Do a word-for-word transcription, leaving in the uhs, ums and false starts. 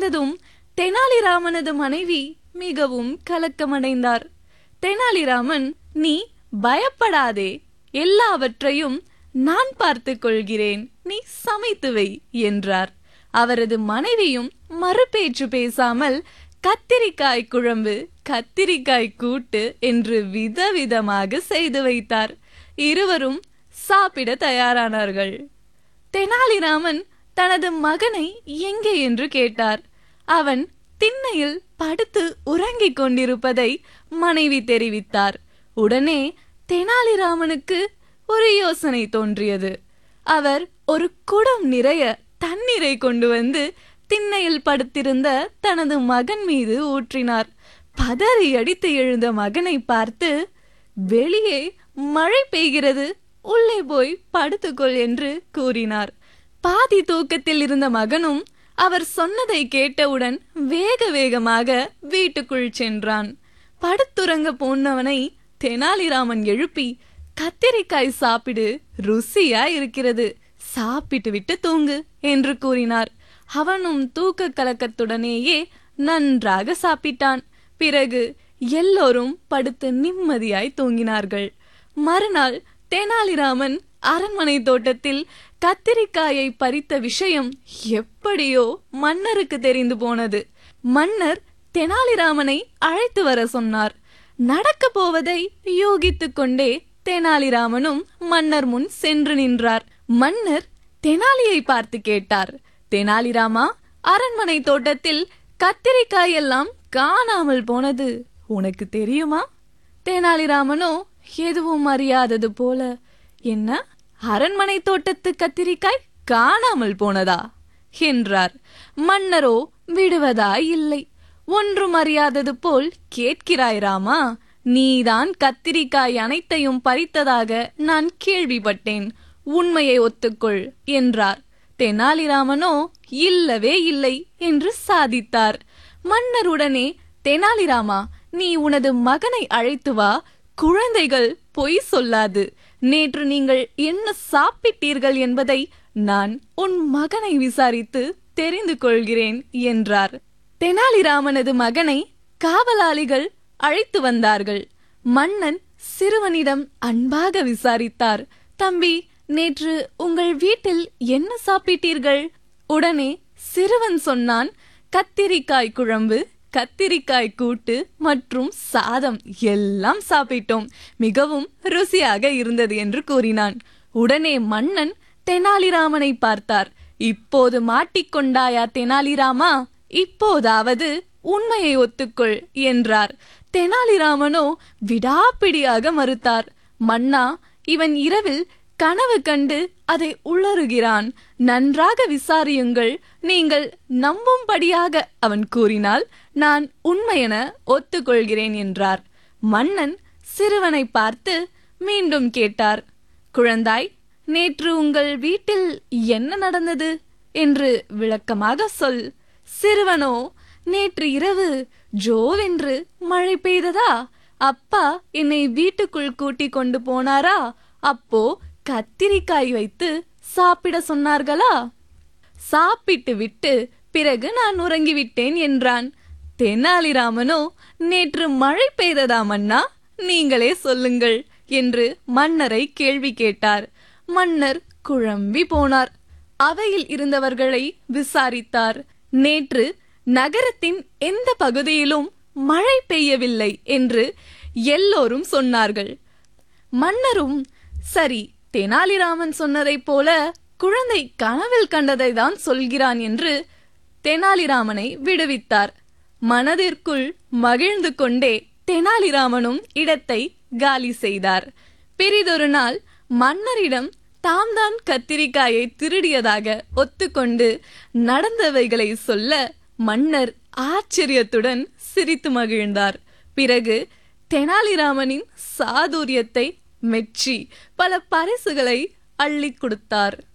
கேட்டதும் தெனாலிராமனது மனைவி மிகவும் கலக்கமடைந்தார். தெனாலிராமன், நீ பயப்படாதே, எல்லாவற்றையும் நான் பார்த்துக் கொள்கிறேன், நீ சமைத்து வை என்றார். அவரது மனைவியும் மறுபேச்சு பேசாமல் கத்திரிக்காய் குழம்பு, கத்திரிக்காய் கூட்டு என்று விதவிதமாக செய்து வைத்தார். இருவரும் சாப்பிட தயாரானார்கள். தெனாலிராமன் தனது மகனை எங்கே என்று கேட்டார். அவன் திண்ணையில் படுத்து உறங்கிக் கொண்டிருப்பதை மனைவி தெரிவித்தார். உடனே தெனாலிராமனுக்கு ஒரு யோசனை தோன்றியது. அவர் ஒரு குடம் நிறைய தண்ணீரை கொண்டு வந்து திண்ணையில் படுத்திருந்த தனது மகன் மீது ஊற்றினார். பதறி அடித்து எழுந்த மகனை பார்த்து, வெளியே மழை பெய்கிறது, உள்ளே போய் படுத்துக்கொள் என்று கூறினார். பாதி தூக்கத்தில் இருந்த மகனும் அவர் சொன்னதை கேட்டவுடன் வேக வேகமாக வீட்டுக்குள் சென்றான். படுத்துறங்க போனவனை தெனாலிராமன் எழுப்பி, கத்திரிக்காய் சாப்பிடு, ருசியா இருக்கிறது, சாப்பிட்டு விட்டு தூங்கு என்று கூறினார். அவனும் தூக்க கலக்கத்துடனேயே நன்றாக சாப்பிட்டான். பிறகு எல்லோரும் படுத்து நிம்மதியாய் தூங்கினார்கள். மறுநாள் தெனாலிராமன் அரண்மனை தோட்டத்தில் கத்திரிக்காயை பறித்த விஷயம் எப்படியோ மன்னருக்கு தெரிந்து போனது. மன்னர் தெனாலிராமனை அழைத்து வர சொன்னார். நடக்க போவதை யோகித்துக் கொண்டே தெனாலிராமனும் மன்னர் முன் சென்று நின்றார். மன்னர் தெனாலியை பார்த்து கேட்டார், தெனாலிராமா, அரண்மனை தோட்டத்தில் கத்திரிக்காய் எல்லாம் காணாமல் போனது உனக்கு தெரியுமா? தெனாலிராமனோ எதுவும் அறியாதது போல, என்ன, அரண்மனை தோட்டத்து கத்திரிக்காய் காணாமல் போனதா என்றார். மன்னரோ விடுவதாய் இல்லை. ஒன்றும் அறியாதது போல் கேட்கிறாய் ராமா, நீதான் கத்திரிக்காய் அனைத்தையும் பறித்ததாக நான் கேள்விப்பட்டேன், உண்மையை ஒத்துக்கொள் என்றார். தெனாலிராமனோ இல்லவே இல்லை என்று சாதித்தார். மன்னருடனே, தெனாலிராமா, நீ உனது மகனை அழைத்து வா, குழந்தைகள் பொய் சொல்லாது, நேற்று நீங்கள் என்ன சாப்பிட்டீர்கள் என்பதை நான் உன் மகனை விசாரித்து தெரிந்து கொள்கிறேன் என்றார். தெனாலிராமனது மகனை காவலாளிகள் அழைத்து வந்தார்கள். மன்னன் சிறுவனிடம் அன்பாக விசாரித்தார். தம்பி, நேற்று உங்கள் வீட்டில் என்ன சாப்பிட்டீர்கள்? உடனே சிறுவன் சொன்னான், கத்திரிக்காய் குழம்பு, கத்திரிக்காய் கூட்டு மற்றும் சாதம் எல்லாம் சாப்பிட்டோம், மிகவும் ருசியாக இருந்தது என்று கூறினான். உடனே மன்னன் தெனாலிராமனை பார்த்தார். இப்போது மாட்டிக்கொண்டாயா தெனாலிராமா, இப்போதாவது உண்மையை ஒத்துக்கொள் என்றார். தெனாலிராமனோ விடாப்பிடியாக மறுத்தார். மன்னா, இவன் இரவில் கனவு கண்டு அதை உளறுகிறான், நன்றாக விசாரியுங்கள், நீங்கள் நம்பும்படியாக அவன் கூறினால் நான் உண்மையென ஒத்துக்கொள்கிறேன் என்றார். மன்னன் சிறுவனை பார்த்து மீண்டும் கேட்டார், குழந்தாய், நேற்று உங்கள் வீட்டில் என்ன நடந்தது என்று விளக்கமாக சொல். சிறுவனோ, நேற்று இரவு ஜோவென்று மழை பெய்ததா, அப்பா என்னை வீட்டுக்குள் கூட்டிக் கொண்டு போனாரா, அப்போ கத்திரிக்காய் வைத்து சாப்பிட சொன்னார்களா, சாப்பிட்டு விட்டு பிறகு நான் உறங்கிவிட்டேன் என்றான். தெனாலிராமனோ, நேற்று மழை பெய்ததா மன்னா, நீங்களே சொல்லுங்கள் என்று மன்னரை கேள்வி கேட்டார். மன்னர் குழம்பி போனார். அவையில் இருந்தவர்களை விசாரித்தார். நேற்று நகரத்தின் எந்த பகுதியிலும் மழை பெய்யவில்லை என்று எல்லோரும் சொன்னார்கள். மன்னரும், சரி, தெனாலிராமன் சொன்னதைப் போல குழந்தை கனவில் கண்டதை தான் சொல்கிறான் என்று தெனாலிராமனை விடுவித்தார். மனதிற்குள் மகிழ்ந்து கொண்டே தெனாலிராமனும் இடத்தை காலி செய்தார். பெரிதொரு நாள் மன்னரிடம் தாம் தான் கத்திரிக்காயை திருடியதாக ஒத்துக்கொண்டு நடந்தவைகளை சொல்ல மன்னர் ஆச்சரியத்துடன் சிரித்து மகிழ்ந்தார். பிறகு தெனாலிராமனின் சாதுரியத்தை மெச்சி பல பரிசுகளை அள்ளி கொடுத்தார்.